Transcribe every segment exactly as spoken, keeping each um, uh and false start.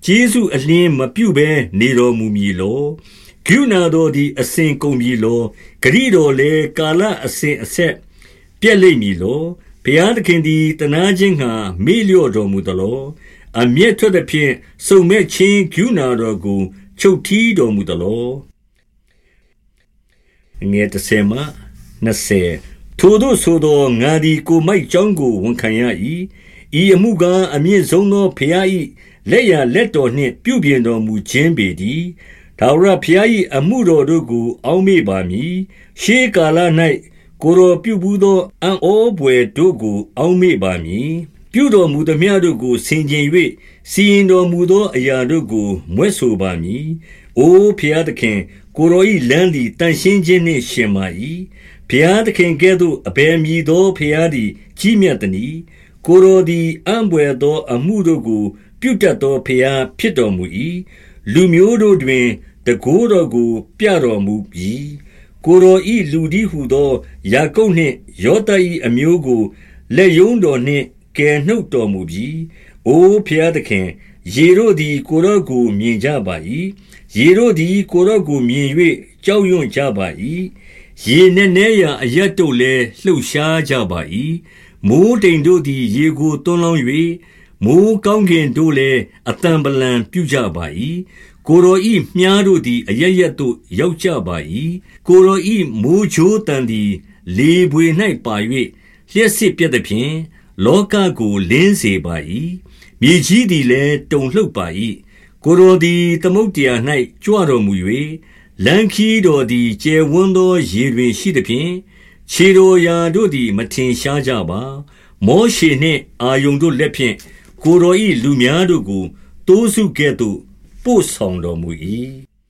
ကျေးဇူးအလင်းမပြုဘဲနေတော်မူမည်လောကရုဏာတော်သည်အစဉ်ကုန်ပြီလောဂရိတော်လည်းကာလအစဉ်အဆက်ပြည့်လိမ့်မည်လောဘုရားသခင်သည်တနာခြင်းငှာမေ့လျော့တော်မူသလောအမျက်ထွက်သဖြင့်စုံမဲ့ခြင်းကရုဏာတော်ကိုချုပ်ထီးတော်မူသလောငယ်တစ်ဆယ်မှနှစ်ဆယ်ထိုတို့ဆိုသောငါသည်ကိုမိုက်ကြောင်းကိုဝန်ခံရ၏ဤအမှုကားအမြင့်ဆုံးသောဘုရား၏လက်ရလက်တော်နှင့်ပြုပြင်တော်မူခြင်းပေတည်းထာဝရဘုရား၏အမှုတော်တို့ကိုအောက်မေ့ပါမည်ရှေးကာလ၌ကိုယ်တော်ပြုဘူးသောအံ့ဩဘွယ်တို့ကိုအောက်မေ့ပါမည်ပြုတော်မူသမျှတို့ကိုဆင်ခြင်၍စီရင်တော်မူသောအရာတို့ကိုမွဲ့ဆိုပါမည်အိုဘုရားသခင်ကိုယ်တော်၏လမ်းသည်တန်ရှင်းခြင်းနှင့်ရှင်ပါ၏ဘုရားသခင်ကဲ့သို့အဘယ်မည်သောဘုရားသည်ကြီးမြတ်သနည်းကိုယ်တော်သည်အံ့ဘွယ်သောအမှုတို့ကိုပြုတတ်သောဘုရားဖြစ်တော်မူ၏လူမျိုးတို့တွင်တကိုးတော်ကိုပြတော်မူပြီးကိုယ်တော်၏လူသည်ဟုသောယာကုပ်နှင့်ယောသပ်၏အမျိုးကိုလက်ယုံတော်နှင့်ကယ်နှုတ်တော်မူပြီးအိုဘုရားသခင်ယေတို့သည်ကိုယ်တော်ကိုမြင်ကြပါ၏ယေတို့သည်ကိုယ်တော်ကိုမြင်၍ကြောက်ရွံ့ကြပါ၏ရေနည်းနည်းရာအရတ်တို့လည်းလှုပ်ရှားကြပါ၏မိုးတိမ်တို့သည်ရေကိုသွန်းလောင်း၍မိုးကောင်းကင်တို့လည်းအတံပလံပြုကြပါ၏ကိုယ်တော်၏မြှားတို့သည်အရရက်သို့ရောက်ကြပါ၏ကိုယ်တော်၏မိုးချိုးတန်သည်လေပွေ၌ပါ၍လျှက်စစ်ပြတ်သဖြင့်လောကကိုလင်းစေပါ၏မြေကြီးသည်လည်းတုန်လှုပ်ပါ၏ကိုယ်တော်သည်သမုဒ္ဒရာ၌ကြွတော်မူ၍လမ်းခီးတော်သည်ကျယ်ဝန်းသောရေတွင်ရှိသဖြင့်ခြေတော်ရာတို့သည်မထင်ရှားကြပါမောရှေနှင့်အာယုန်တို့လက်ဖြင့်ကိုယ်တော်၏လူများတို့ကိုတိုးစုကဲ့သို့ပို့ဆောင်တော်မူ၏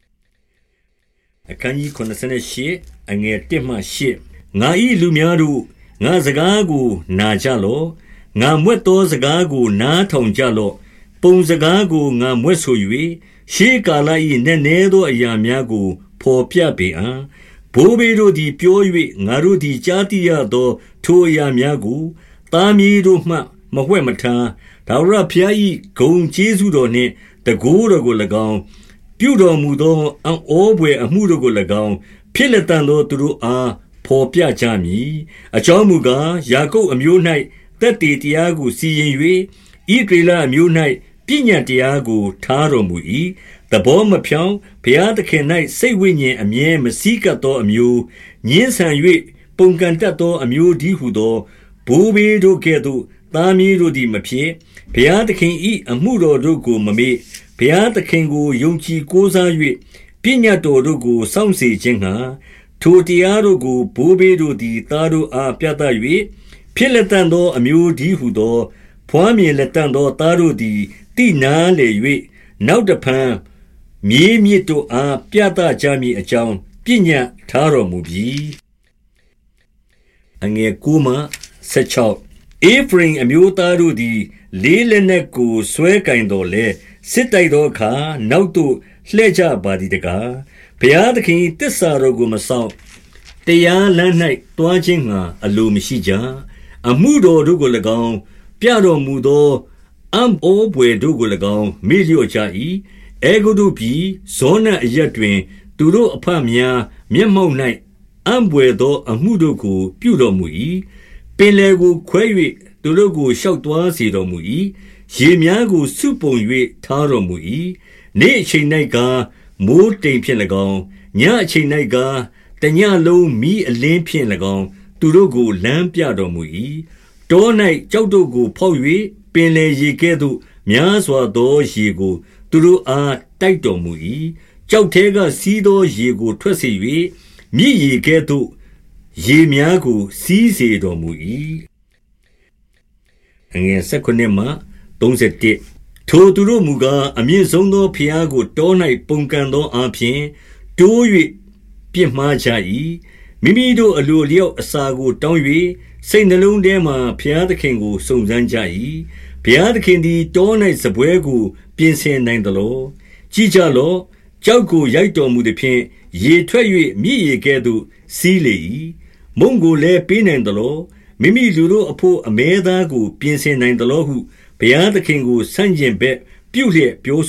အခန်းကြီးခုနစ်ဆယ်ရှစ်အငယ်တစ်မှရှစ်ငါ၏လူများတို့ငါစကားကိုနာကြလော့ငါမွက်သောစကားကိုနားထောင်ကြလော့ပုံစကားကိုငါမွက်ဆို၍ရှေးကာလ၏နက်နဲသောအရာများကိုဖော်ပြပေအံ့ဘိုးဘေးတို့သည်ပြော၍ငါတို့သည်ကြားသိရသောထိုအရာများကိုသားမြေးတို့မှမဝှက်မထားထာဝရဘုရား၏ဂုဏ်ကျေးဇူးတော်နှင့်တကိုးတော်ကို၎င်းပြုတော်မူသောအံ့ဩဘွယ်အမှုတို့ကို၎င်းဖြစ်လက်တန်သောသူတို့အားဖော်ပြကြမည်အကြောင်းမူကားယာကုပ်အမျိုး၌သက်တည်တရားကိုစီရင်၍ဣသရေလအမျိုး၌ပညတ်တရားကိုထားတော်မူ၏သဘောမဖြောင်းဘုရားသခင်၌စိတ်ဝိညာဉ်အမြဲမစည်းကပ်သောအမျိုးညှင်းဆန်၍ပုန်ကန်တတ်သောအမျိုးဒီဟုသောဘိုးဘေးတို့ကဲ့သို့သားမြေးတို့သည်မဖြစ်ဘုရားသခင်၏အမှုတော်တို့ကိုမမေ့ဘုရားသခင်ကိုယုံကြည်ကိုးစား၍ပညတ်တော်တို့ကိုစောင့်စေခြင်းငှာထိုတရားတို့ကိုဘိုးဘေးတို့သည်သားတို့အားပြသ၍ဖြစ်လက်တန်သောအမျိုးဒီဟုသောဖွားမြင်လက်တန်သောသားတို့သည်တိနာလေ၍နောက်တဖန်မြေးမြစ်တို့အားပြသကြမည်အကြောင်းပညတ်ထားတော်မူပြီးအငယ်ကိုမှဆက်ချောက်ဧဖရိမ်အမျိုးသားတို့သည်လေးလက်နက်ကိုဆွဲကင်တော်လဲစစ်တိုက်သောအခါနောက်သို့လှည့်ကြပါသည်တကားဘုရားသခင်တစ္ဆာတော်ကိုမဆောင်တရားလမ်း၌တွားခြင်းငှာအလိုမရှိကြအမှုတော်တို့ကို၎င်းပြတော်မူသောအံ့ဩဘွယ်တို့ကို၎င်းမေ့လျော့ကြ၏အေဂုတုပြည်ဇောနအရက်တွင်သူတို့အဖများမျက်မှောက်၌အံ့ဘွယ်သောအမှုတို့ကိုပြုတော်မူ၏ပင်လယ်ကိုခွဲ၍သူတို့ကိုရှောက်သွားစေတော်မူ၏ရေများကိုစုပုံ၍ထားတော်မူ၏နေ့အချိန်၌ကားမိုးတိမ်ဖြင့်၎င်းညအချိန်၌ကားတညလုံးမီးအလင်းဖြင့်၎င်းသူတို့ကိုလမ်းပြတော်မူ၏တော၌ကြောက်တို့ကိုဖောက်၍ပင်လယ်ရေကဲ့သို့များစွာသောရေကိုသူတို့အားတိုက်တော်မူ၏ကြောက်သေးကစီးသောရေကိုထွက်စေ၍မြည်ရေကဲ့သို့ရေများကိုစီးစေတော်မူ၏အငယ်၁၉မှ၃၁ထိုသူတို့မူကားအမြင့်ဆုံးသောဘုရားကိုတော၌ပုန်ကန်သောအပြင်တိုး၍ပြစ်မှားကြ၏မိမိတို့အလိုလျောက်အစာကိုတောင်း၍စိတ်နှလုံးထဲမှဘုရားသခင်ကိုစုံစမ်းကြ၏ဘုရားသခင်သည်တော၌စပွဲကိုပြင်ဆင်နိုင်သလောကြည့်ကြလော့ကြောက်ကိုရိုက်တော်မူသည်ဖြင့်ရေထွက်၍မြည်ရေကဲ့သို့စီးလေ၏မုံကိုလည်းပေးနိုင်သလောမိမိလူတို့အဖို့အမဲသားကိုပြင်ဆင်နိုင်သလောဟုဘုရားသခင်ကိုဆန့်ကျင်ဘက်ပြုလျက်ပြော